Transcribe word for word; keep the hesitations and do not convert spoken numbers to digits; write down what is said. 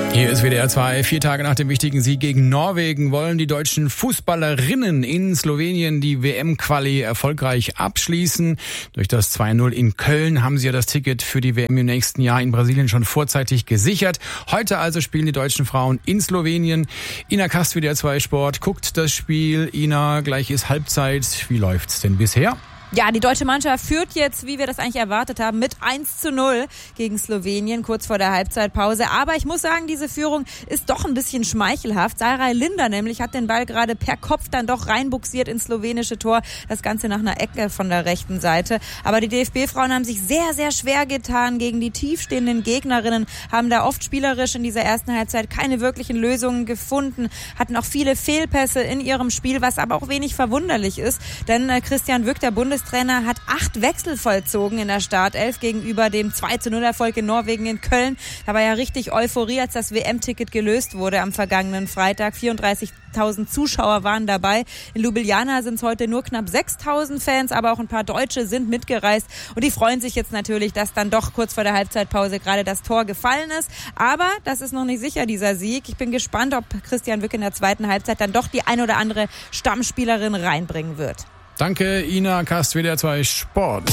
Hier ist W D R zwei. Vier Tage nach dem wichtigen Sieg gegen Norwegen wollen die deutschen Fußballerinnen in Slowenien die W M-Quali erfolgreich abschließen. Durch das zwei null in Köln haben sie ja das Ticket für die W M im nächsten Jahr in Brasilien schon vorzeitig gesichert. Heute also spielen die deutschen Frauen in Slowenien. Ina Kast, W D R zwei Sport, guckt das Spiel. Ina, gleich ist Halbzeit. Wie läuft's denn bisher? Ja, die deutsche Mannschaft führt jetzt, wie wir das eigentlich erwartet haben, mit eins zu null gegen Slowenien, kurz vor der Halbzeitpause. Aber ich muss sagen, diese Führung ist doch ein bisschen schmeichelhaft. Sarah Linder nämlich hat den Ball gerade per Kopf dann doch reinbuxiert ins slowenische Tor. Das Ganze nach einer Ecke von der rechten Seite. Aber die D F B-Frauen haben sich sehr, sehr schwer getan gegen die tiefstehenden Gegnerinnen, haben da oft spielerisch in dieser ersten Halbzeit keine wirklichen Lösungen gefunden, hatten auch viele Fehlpässe in ihrem Spiel, was aber auch wenig verwunderlich ist. Denn äh, Christian Wück, der Bundes Trainer, hat acht Wechsel vollzogen in der Startelf gegenüber dem zwei zu null Erfolg in Norwegen in Köln. Da war ja richtig Euphorie, als das W M-Ticket gelöst wurde am vergangenen Freitag. vierunddreißigtausend Zuschauer waren dabei. In Ljubljana sind es heute nur knapp sechstausend Fans, aber auch ein paar Deutsche sind mitgereist. Und die freuen sich jetzt natürlich, dass dann doch kurz vor der Halbzeitpause gerade das Tor gefallen ist. Aber das ist noch nicht sicher, dieser Sieg. Ich bin gespannt, ob Christian Wück in der zweiten Halbzeit dann doch die ein oder andere Stammspielerin reinbringen wird. Danke, Ina Kast, W D R zwei Sport.